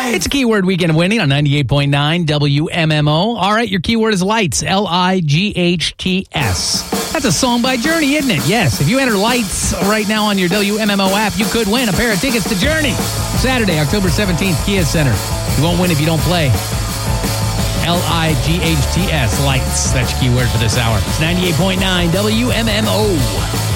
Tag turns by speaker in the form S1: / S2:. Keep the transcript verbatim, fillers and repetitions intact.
S1: It's a keyword weekend of winning on ninety-eight point nine W M M O. All right, your keyword is lights. L I G H T S. That's a song by Journey, isn't it? Yes. If you enter lights right now on your W M M O app, you could win a pair of tickets to Journey. Saturday, October seventeenth, Kia Center. You won't win if you don't play. L I G H T S, lights. That's your keyword for this hour. It's ninety-eight point nine W M M O.